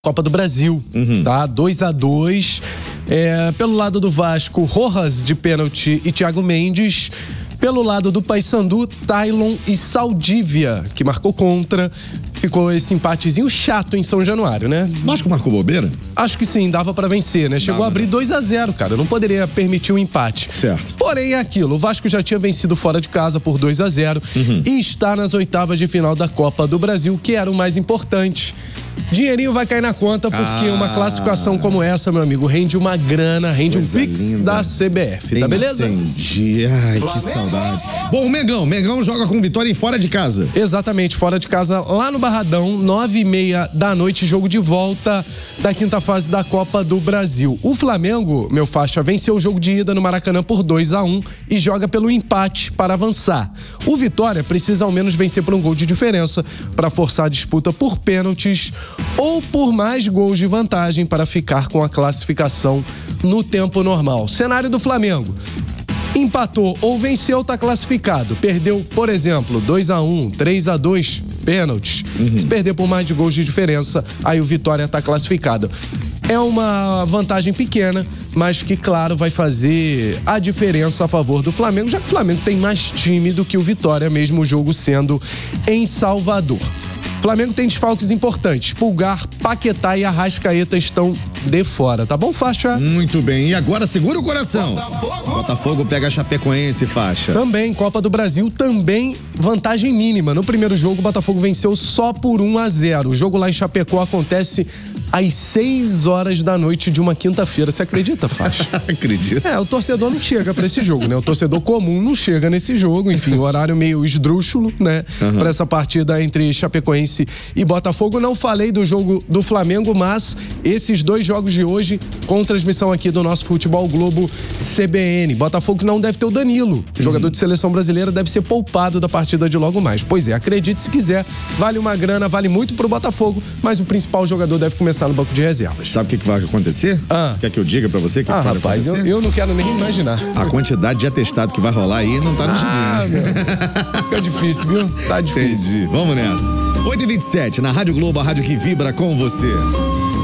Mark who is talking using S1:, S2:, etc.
S1: Copa do Brasil, tá? 2-2. Pelo lado do Vasco, Rojas de pênalti e Thiago Mendes. Pelo lado do Paysandu, Tailon e Saldívia, que marcou contra. Ficou esse empatezinho chato em São Januário, né?
S2: Vasco marcou bobeira?
S1: Acho que sim, dava pra vencer, né? Chegou a abrir 2-0, cara. Não poderia permitir um empate.
S2: Certo.
S1: Porém, é aquilo. O Vasco já tinha vencido fora de casa por 2-0 e está nas oitavas de final da Copa do Brasil, que era o mais importante. Dinheirinho vai cair na conta, porque uma classificação como essa, meu amigo, rende uma grana, rende um Pix da CBF, tá beleza?
S2: Entendi. Ai, que saudade. Bom, o Mengão joga com vitória fora de casa.
S1: Exatamente, fora de casa, lá no Barradão, 9h30 da noite, jogo de volta da quinta fase da Copa do Brasil. O Flamengo, meu faixa, venceu o jogo de ida no Maracanã por 2-1 e joga pelo empate para avançar. O Vitória precisa ao menos vencer por um gol de diferença para forçar a disputa por pênaltis ou por mais gols de vantagem para ficar com a classificação no tempo normal. Cenário do Flamengo: empatou ou venceu, tá classificado. Perdeu, por exemplo, 2-1, 3-2, pênaltis. Se perder por mais de gols de diferença, aí o Vitória tá classificado. É uma vantagem pequena, mas que, claro, vai fazer a diferença a favor do Flamengo, já que o Flamengo tem mais time do que o Vitória, mesmo o jogo sendo em Salvador. Flamengo tem desfalques importantes. Pulgar, Paquetá e Arrascaeta estão de fora, tá bom, faixa?
S2: Muito bem, e agora segura o coração. Botafogo pega a Chapecoense, faixa.
S1: Também, Copa do Brasil, também vantagem mínima. No primeiro jogo, o Botafogo venceu só por 1-0. O jogo lá em Chapecó acontece às 6 horas da noite de uma quinta-feira. Você acredita, faixa?
S2: Acredito.
S1: O torcedor não chega pra esse jogo, né? O torcedor comum não chega nesse jogo. Enfim, o horário meio esdrúxulo, né? Pra essa partida entre Chapecoense e Botafogo. Não falei do jogo do Flamengo, mas esses dois jogos de hoje, com transmissão aqui do nosso Futebol Globo CBN. Botafogo não deve ter o Danilo. Jogador de seleção brasileira deve ser poupado da partida de logo mais. Pois é, acredite se quiser. Vale uma grana, vale muito pro Botafogo, mas o principal jogador deve começar no banco de reservas.
S2: Sabe o que vai acontecer? Você quer que eu diga pra você o que vai
S1: rapaz,
S2: acontecer?
S1: eu não quero nem imaginar.
S2: A quantidade de atestado que vai rolar aí não tá no gibi.
S1: Fica difícil, viu? Tá difícil.
S2: Entendi. Vamos nessa. 8h27, na Rádio Globo, a rádio que vibra com você.